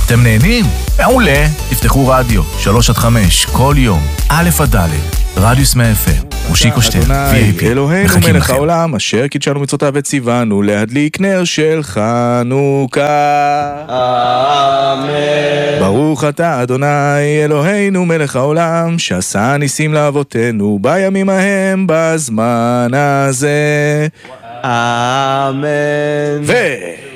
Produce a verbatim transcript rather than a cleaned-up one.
אתם נהנים? מעולה. תפתחו רדיו, שלוש עד חמש, כל יום, א' עד ד', רדיוס מאה אף אם, מושיקו שטרן, וי איי פי, אלוהינו מחכים מלך לכם. העולם, אשר קידשנו מצוותיו וציוונו להדליק נר של חנוכה. אמן. ברוך אתה אדוני אלוהינו מלך העולם, שעשה ניסים לאבותינו בימים ההם בזמן הזה. אמן. ו...